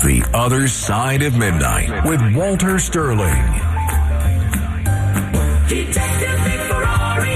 The Other Side of Midnight with Walter Sterling. Detective Vic Ferrari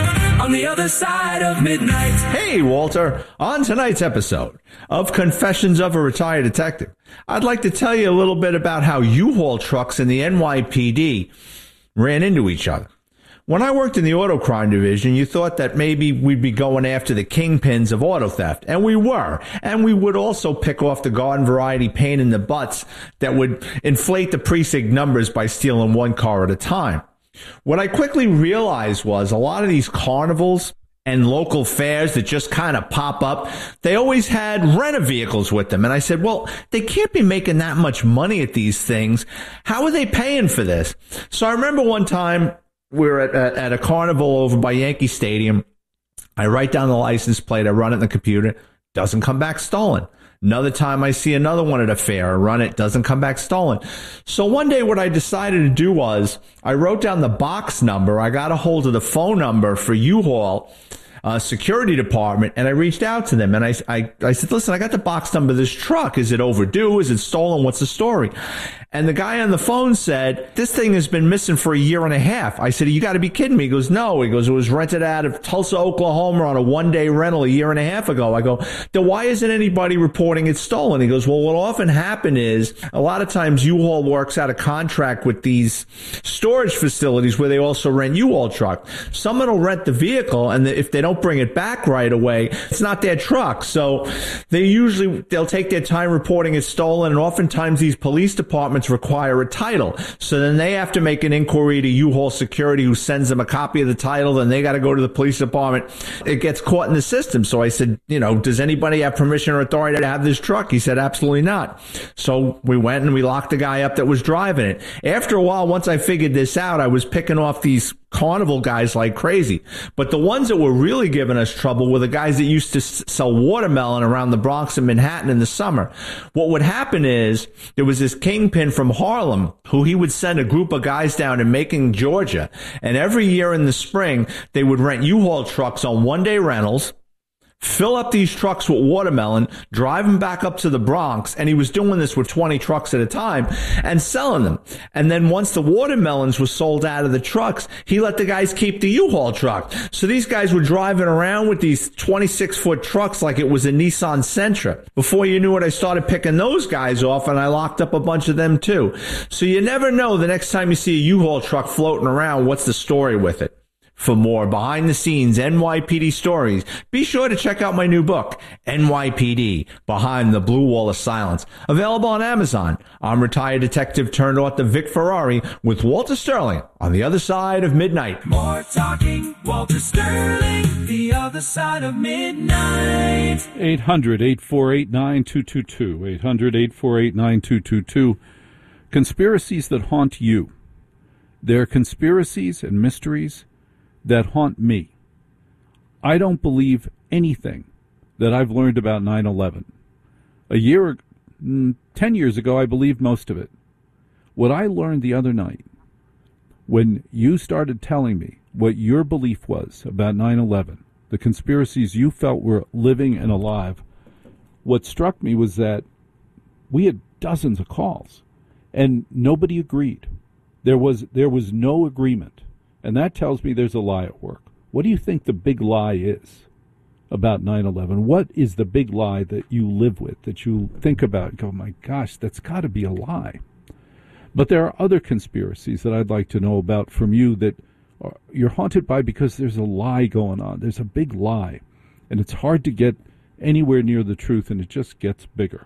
on the other side of midnight. Hey, Walter. On tonight's episode of Confessions of a Retired Detective, I'd like to tell you a little bit about how U-Haul trucks and the NYPD ran into each other. When I worked in the auto crime division, you thought that maybe we'd be going after the kingpins of auto theft, and we were. And we would also pick off the garden variety pain in the butts that would inflate the precinct numbers by stealing one car at a time. What I quickly realized was a lot of these carnivals and local fairs that just kind of pop up, they always had rental vehicles with them. And I said, well, they can't be making that much money at these things. How are they paying for this? So I remember one time we were at a carnival over by Yankee Stadium. I write down the license plate. I run it in the computer. Doesn't come back stolen. Another time I see another one at a fair. I run it. Doesn't come back stolen. So one day what I decided to do was I wrote down the box number. I got a hold of the phone number for U-Haul security department, and I reached out to them, and I said, listen, I got the box number of this truck. Is it overdue? Is it stolen? What's the story? And the guy on the phone said, this thing has been missing for a year and a half. I said, you got to be kidding me. He goes, no. He goes, it was rented out of Tulsa, Oklahoma on a one-day rental a year and a half ago. I go, then why isn't anybody reporting it stolen? He goes, well, what often happen is a lot of times U-Haul works out a contract with these storage facilities where they also rent U-Haul truck. Someone will rent the vehicle, and if they don't bring it back right away, it's not their truck. So they'll take their time reporting it stolen, and oftentimes these police departments require a title. So then they have to make an inquiry to U-Haul security, who sends them a copy of the title. Then they got to go to the police department. It gets caught in the system. So I said, does anybody have permission or authority to have this truck? He said, absolutely not. So we went and we locked the guy up that was driving it. After a while, once I figured this out, I was picking off these carnival guys like crazy. But the ones that were really giving us trouble were the guys that used to sell watermelon around the Bronx and Manhattan in the summer. What would happen is there was this kingpin from Harlem who he would send a group of guys down to Macon, Georgia. And every year in the spring, they would rent U-Haul trucks on one-day rentals, fill up these trucks with watermelon, drive them back up to the Bronx, and he was doing this with 20 trucks at a time and selling them. And then once the watermelons were sold out of the trucks, he let the guys keep the U-Haul truck. So these guys were driving around with these 26-foot trucks like it was a Nissan Sentra. Before you knew it, I started picking those guys off, and I locked up a bunch of them too. So you never know the next time you see a U-Haul truck floating around, what's the story with it. For more behind-the-scenes NYPD stories, be sure to check out my new book, NYPD, Behind the Blue Wall of Silence, available on Amazon. I'm retired detective turned author Vic Ferrari with Walter Sterling on the other side of midnight. More talking, Walter Sterling, the other side of midnight. 800-848-9222, 800-848-9222. Conspiracies that haunt you. They're conspiracies and mysteries that haunt me. I don't believe anything that I've learned about 9/11. 10 years ago, I believed most of it. What I learned the other night, when you started telling me what your belief was about 9/11, the conspiracies you felt were living and alive, what struck me was that we had dozens of calls, and nobody agreed. There was no agreement. And that tells me there's a lie at work. What do you think the big lie is about 9/11? What is the big lie that you live with, that you think about and go, my gosh, that's got to be a lie? But there are other conspiracies that I'd like to know about from you that you're haunted by because there's a lie going on. There's a big lie. And it's hard to get anywhere near the truth, and it just gets bigger.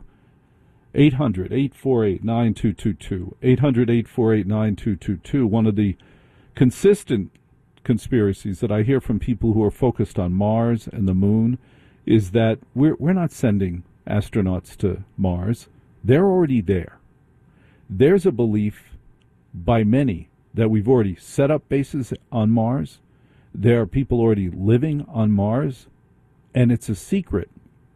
800-848-9222. 800-848-9222. One of the consistent conspiracies that I hear from people who are focused on Mars and the moon is that we're not sending astronauts to Mars. They're already there. There's a belief by many that we've already set up bases on Mars. There are people already living on Mars, and it's a secret.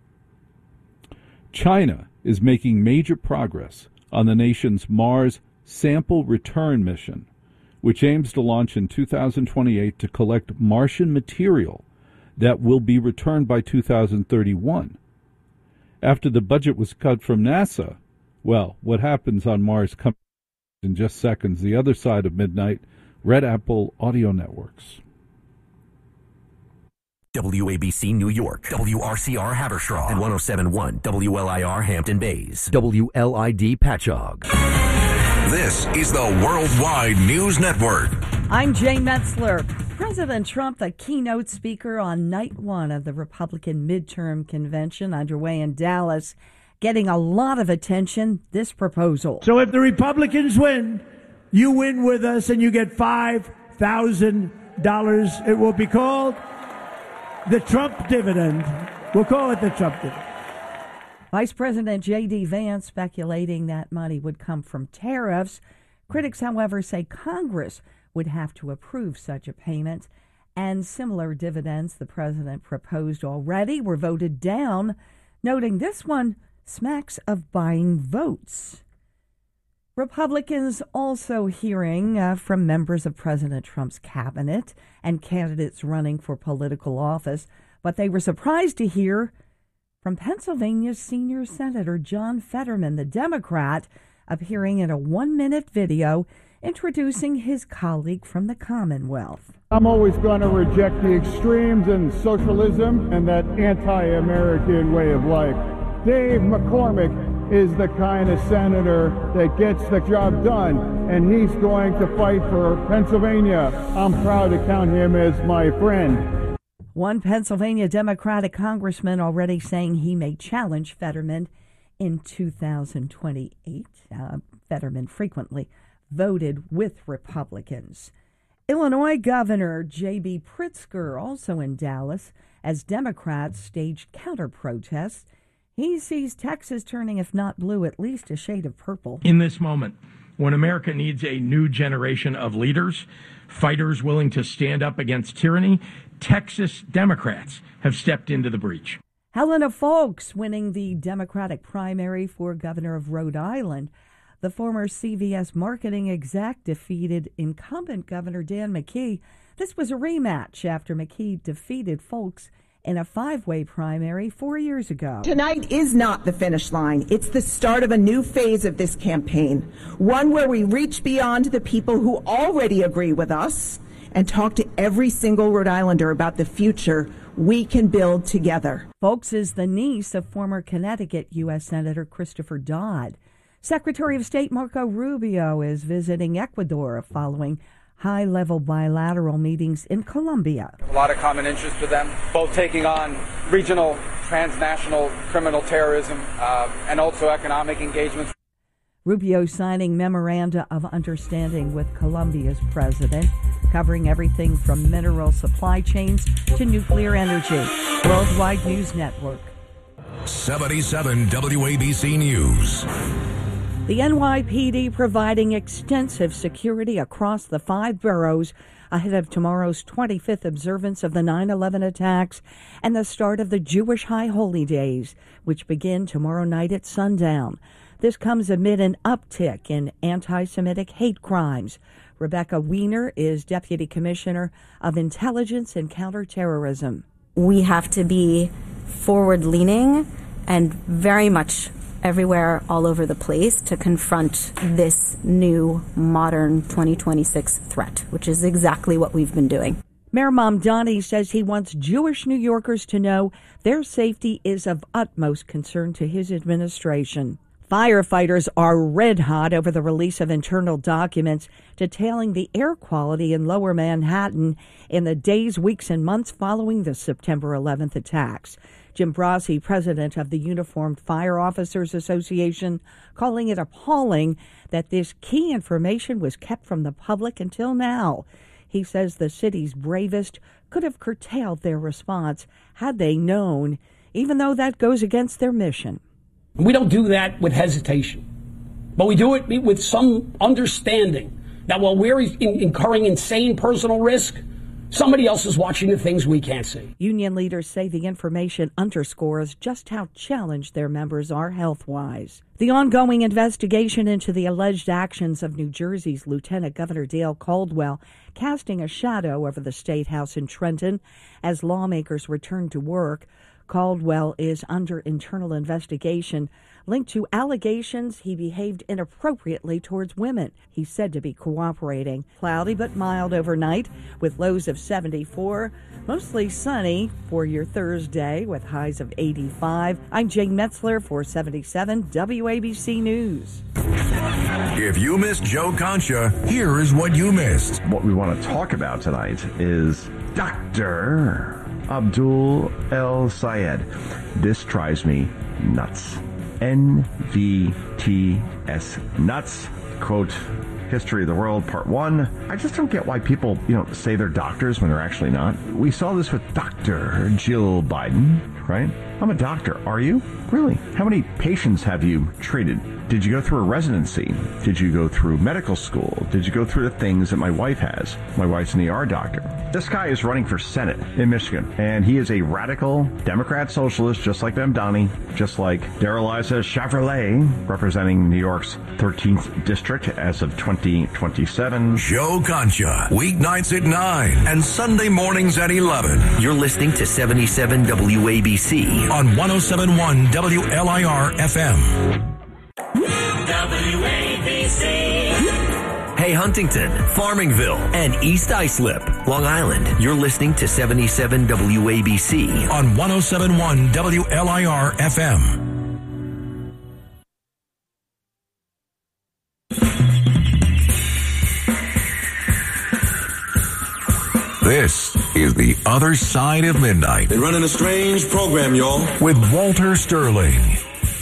China is making major progress on the nation's Mars sample return mission, which aims to launch in 2028 to collect Martian material that will be returned by 2031. After the budget was cut from NASA Well, what happens on Mars comes in just seconds. The other side of midnight, Red Apple Audio Networks. WABC New York, WRCR Haverstraw, and 107.1 WLIR Hampton Bays, WLID Patchogue. This is the Worldwide News Network. I'm Jane Metzler. President Trump, the keynote speaker on night one of the Republican midterm convention underway in Dallas, getting a lot of attention, this proposal. So if the Republicans win, you win with us and you get $5,000. It will be called the Trump dividend. We'll call it the Trump dividend. Vice President J.D. Vance speculating that money would come from tariffs. Critics, however, say Congress would have to approve such a payment, and similar dividends the president proposed already were voted down, noting this one smacks of buying votes. Republicans also hearing from members of President Trump's cabinet and candidates running for political office, but they were surprised to hear from Pennsylvania's senior Senator John Fetterman, the Democrat, appearing in a 1-minute video introducing his colleague from the Commonwealth. I'm always going to reject the extremes in socialism and that anti-American way of life. Dave McCormick is the kind of senator that gets the job done, and he's going to fight for Pennsylvania. I'm proud to count him as my friend. One Pennsylvania Democratic congressman already saying he may challenge Fetterman in 2028. Fetterman frequently voted with Republicans. Illinois Governor J.B. Pritzker also in Dallas as Democrats staged counter-protests. He sees Texas turning, if not blue, at least a shade of purple. In this moment, when America needs a new generation of leaders, fighters willing to stand up against tyranny, Texas Democrats have stepped into the breach. Helena Foulkes winning the Democratic primary for governor of Rhode Island. The former CVS marketing exec defeated incumbent Governor Dan McKee. This was a rematch after McKee defeated Foulkes in a 5-way primary 4 years ago. Tonight is not the finish line. It's the start of a new phase of this campaign, one where we reach beyond the people who already agree with us and talk to every single Rhode Islander about the future we can build together. Foulkes is the niece of former Connecticut U.S. Senator Christopher Dodd. Secretary of State Marco Rubio is visiting Ecuador following high-level bilateral meetings in Colombia. A lot of common interest with them, both taking on regional, transnational criminal terrorism and also economic engagements. Rubio signing memoranda of understanding with Colombia's president, covering everything from mineral supply chains to nuclear energy. Worldwide News Network. 77 WABC News. The NYPD providing extensive security across the 5 boroughs ahead of tomorrow's 25th observance of the 9/11 attacks and the start of the Jewish High Holy Days, which begin tomorrow night at sundown. This comes amid an uptick in anti-Semitic hate crimes. Rebecca Weiner is Deputy Commissioner of Intelligence and Counterterrorism. We have to be forward-leaning and very much everywhere, all over the place, to confront this new, modern 2026 threat, which is exactly what we've been doing. Mayor Mamdani says he wants Jewish New Yorkers to know their safety is of utmost concern to his administration. Firefighters are red hot over the release of internal documents detailing the air quality in Lower Manhattan in the days, weeks, and months following the September 11th attacks. Jim Brasi, president of the Uniformed Fire Officers Association, calling it appalling that this key information was kept from the public until now. He says the city's bravest could have curtailed their response had they known, even though that goes against their mission. We don't do that with hesitation, but we do it with some understanding that while we're incurring insane personal risk, somebody else is watching the things we can't see. Union leaders say the information underscores just how challenged their members are health-wise. The ongoing investigation into the alleged actions of New Jersey's Lieutenant Governor Dale Caldwell casting a shadow over the State House in Trenton as lawmakers return to work. Caldwell is under internal investigation, linked to allegations he behaved inappropriately towards women. He's said to be cooperating. Cloudy but mild overnight with lows of 74. Mostly sunny for your Thursday with highs of 85. I'm Jane Metzler for 77 WABC News. If you missed Joe Concha, here is what you missed. What we want to talk about tonight is Dr. Abdul El Sayed. This drives me nuts. NVTS nuts. Quote, History of the World, Part 1. I just don't get why people, say they're doctors when they're actually not. We saw this with Dr. Jill Biden, right? I'm a doctor. Are you? Really? How many patients have you treated? Did you go through a residency? Did you go through medical school? Did you go through the things that my wife has? My wife's an ER doctor. This guy is running for Senate in Michigan, and he is a radical Democrat socialist, just like Mamdani, just like Darrell-Issa Chevrolet, representing New York's 13th district as of 2027. Joe Concha, weeknights at 9 and Sunday mornings at 11. You're listening to 77 WABC on 107.1 WLIR FM. WABC. Hey, Huntington, Farmingville, and East Islip, Long Island. You're listening to 77 WABC on 107.1 WLIR FM. This is The Other Side of Midnight. They're running a strange program, y'all. With Walter Sterling.